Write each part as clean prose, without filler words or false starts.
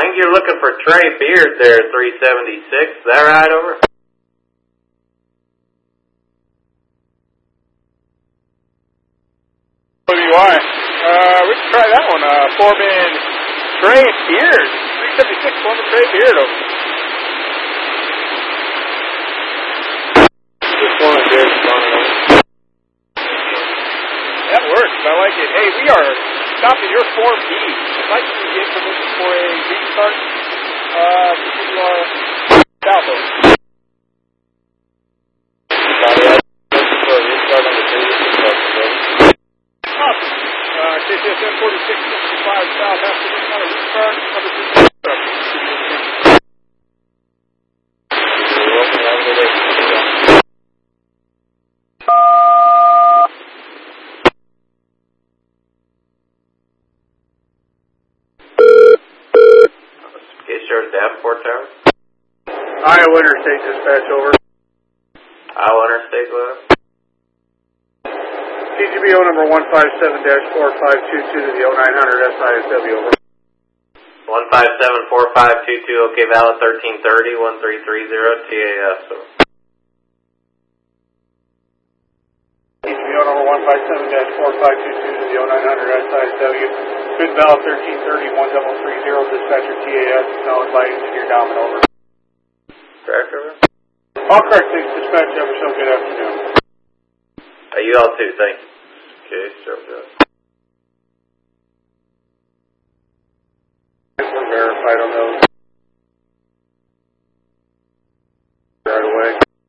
think you're looking for Trey Beard there at 376. Is that right, over? WI. We can try that one. Foreman Trey Beard. 376, Foreman Trey Beard, over. This Foreman Beard is on it, over. That works. I like it. Hey, we are stopping your Form B. I'd like you to get permission for a restart. Continue our south, over. For a restart on the previous construction, over. KCSM 4665 South afternoon on a restart. Number 2 construction. Sheriff Davenport Tower. Iowa Interstate Dispatch, over. Iowa Interstate, go ahead. TGBO number 157-4522 to the 0900 SISW, over. 1574522, OK, valid 1330, 1330, TAS, over. TGBO number 157-4522 to the 0900 SISW, good valid 1330, 1330, dispatcher TAS, acknowledged by engineer Dauman, over. Director, over. All correct, thanks, dispatch, Jefferson, good afternoon. You all too, thank you. Okay, so good. We're verified on those. Right away.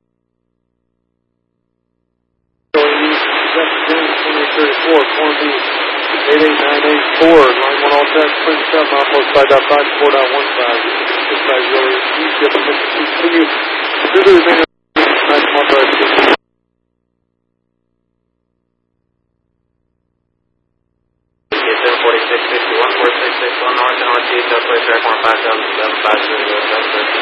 Form B, 88984, line 1 all tracks, clear 7, outpost 5.5, 4.15. Dispatch really easy to continue through the remainder of the maximum authorized speed. KCSM 4661, 4661 north and northeast, outside track 15,750,